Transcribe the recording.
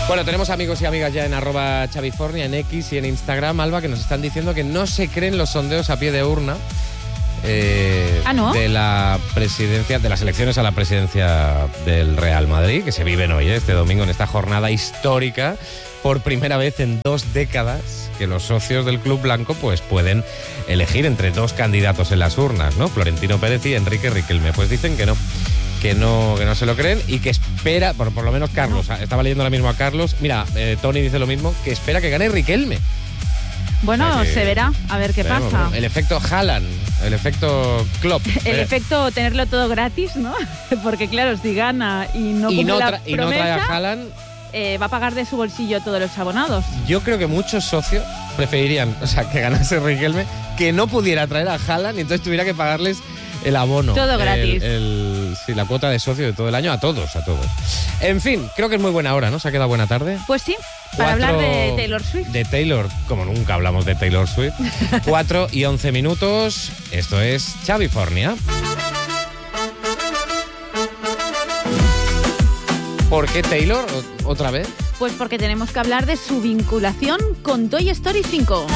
Bueno, tenemos amigos y amigas ya en @Chavifornia, en X y en Instagram, Alba, que nos están diciendo que no se creen los sondeos a pie de urna ¿no? de la presidencia, de las elecciones a la presidencia del Real Madrid, que se viven hoy, este domingo, en esta jornada histórica, por primera vez en 2 décadas, que los socios del Club Blanco pues pueden elegir entre 2 candidatos en las urnas, ¿no? Florentino Pérez y Enrique Riquelme. Pues dicen que no se lo creen y que espera, por lo menos Carlos, estaba leyendo ahora mismo a Carlos, mira, Tony dice lo mismo, que espera que gane Riquelme. Bueno, o sea se verá, a ver qué pasa. El efecto Haaland, el efecto Klopp. El efecto tenerlo todo gratis, ¿no? Porque claro, si gana y no cumple la promesa, y no trae a Haaland, va a pagar de su bolsillo todos los abonados. Yo creo que muchos socios preferirían, que ganase Riquelme, que no pudiera traer a Haaland y entonces tuviera que pagarles el abono. Todo gratis. Sí, la cuota de socio de todo el año a todos. En fin, creo que es muy buena hora, ¿no? Se ha quedado buena tarde. Pues sí, para hablar de Taylor Swift. De Taylor, como nunca hablamos de Taylor Swift. 4:11. Esto es Chavifornia. ¿Por qué Taylor otra vez? Pues porque tenemos que hablar de su vinculación con Toy Story 5.